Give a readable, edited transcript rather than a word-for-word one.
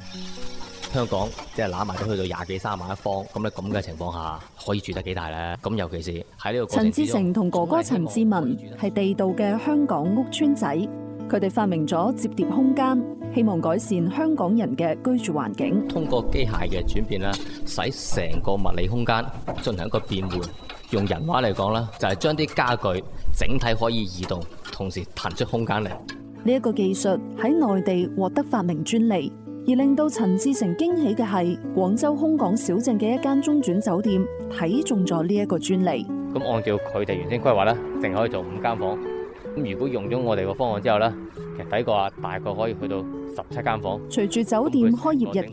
香港即係攬埋都去到20幾30萬一方，咁咧咁嘅情況下，可以住得幾大咧？咁尤其是喺呢個過程之中， 陳志成同哥哥陳志文係地道嘅香港屋邨仔，佢哋發明咗摺疊空間，希望改善香港人嘅居住環境。 通過機械嘅轉變啦，使成個物理空間進行一個變換。用人話嚟講啦，就係將啲家具整體可以移動，同時騰出空間嚟。 呢一個技術喺內地獲得發明專利，而令到陳志成驚喜嘅係，廣州空港小鎮嘅一間中轉酒店睇中咗呢一個專利。 咁按照佢哋原先規劃咧，淨可以做5間房。咁如果用咗我哋個方案之後咧，其實抵過大概可以去到17間房。 隨住酒店開業日